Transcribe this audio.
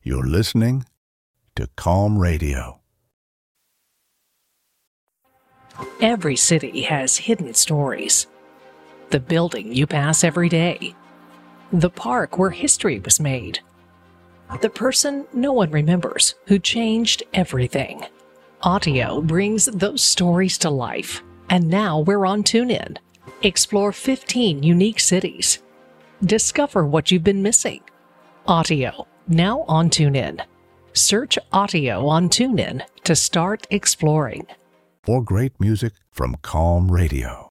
You're listening to Calm Radio. Every city has hidden stories. The building you pass every day. The park where history was made. The person no one remembers who changed everything. Audio brings those stories to life. And now we're on TuneIn. Explore 15 unique cities. Discover what you've been missing. Audio, now on TuneIn. Search Audio on TuneIn to start exploring. More great music from Calm Radio.